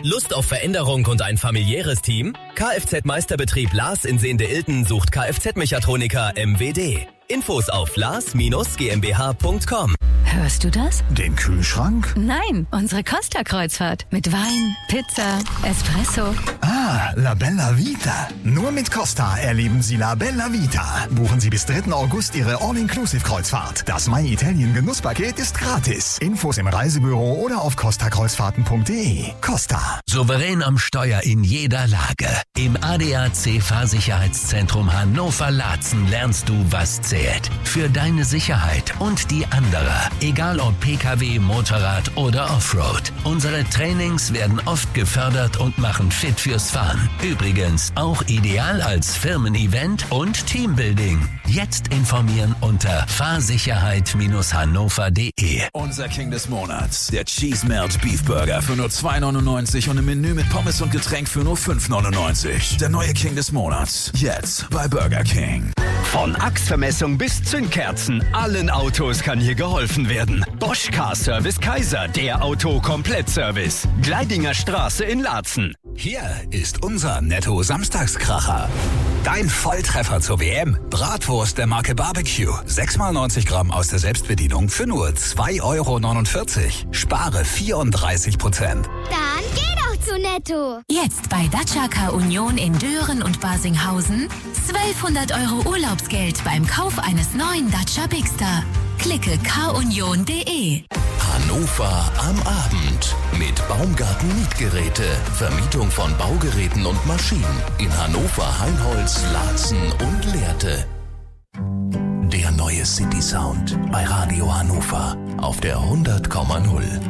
Lust auf Veränderung und ein familiäres Team? Kfz-Meisterbetrieb Lars in Sehnde-Ilten sucht Kfz-Mechatroniker MWD. Infos auf lars-gmbh.com. Hörst du das? Den Kühlschrank? Nein, unsere Costa-Kreuzfahrt. Mit Wein, Pizza, Espresso. Ah, La Bella Vita. Nur mit Costa erleben Sie La Bella Vita. Buchen Sie bis 3. August Ihre All-Inclusive-Kreuzfahrt. Das My Italien Genusspaket ist gratis. Infos im Reisebüro oder auf costakreuzfahrten.de. Costa. Souverän am Steuer in jeder Lage. Im ADAC Fahrsicherheitszentrum Hannover-Laatzen lernst du, was zählt. Für deine Sicherheit und die anderer. Egal ob Pkw, Motorrad oder Offroad. Unsere Trainings werden oft gefördert und machen fit fürs Fahren. Übrigens auch ideal als Firmen-Event und Teambuilding. Jetzt informieren unter fahrsicherheit-hannover.de. Unser King des Monats, der Cheese Melt Beef Burger für nur 2,99 und im Menü mit Pommes und Getränk für nur 5,99. Der neue King des Monats, jetzt bei Burger King. Von Achsvermessung bis Zündkerzen, allen Autos kann hier geholfen werden. Bosch Car Service Kaiser, der Auto-Komplett-Service. Gleidinger Straße in Laatzen. Hier ist unser Netto-Samstagskracher. Dein Volltreffer zur WM. Bratwurst der Marke Barbecue. 6x90 Gramm aus der Selbstbedienung für nur 2,49 €. Spare 34%. Dann geh doch zu Netto. Jetzt bei Dacia Car Union in Dören und Basinghausen 1200 € Urlaubsgeld beim Kauf eines neuen Dacia Bigster. Klicke carunion.de. Hannover am Abend mit Baumgarten Mietgeräte. Vermietung von Baugeräten und Maschinen in Hannover, Heinholz, Laatzen und Lehrte. Der neue City Sound bei Radio Hannover auf der 100,0.